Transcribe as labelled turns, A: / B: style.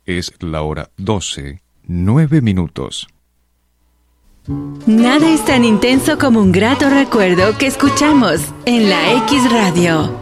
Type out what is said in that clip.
A: Es la hora 12:09.
B: Nada es tan intenso como un grato recuerdo que escuchamos en la X Radio.